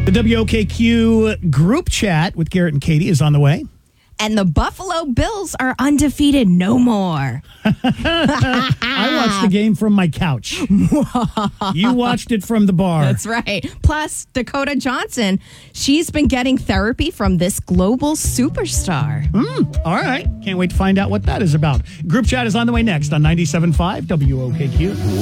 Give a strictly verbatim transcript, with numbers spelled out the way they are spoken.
The W O K Q group chat with Garrett and Katie is on the way. And the Buffalo Bills are undefeated no more. I watched the game from my couch. You watched it from the bar. That's right. Plus, Dakota Johnson, she's been getting therapy from this global superstar. Mm, all right. Can't wait to find out what that is about. Group chat is on the way next on ninety-seven point five W O K Q.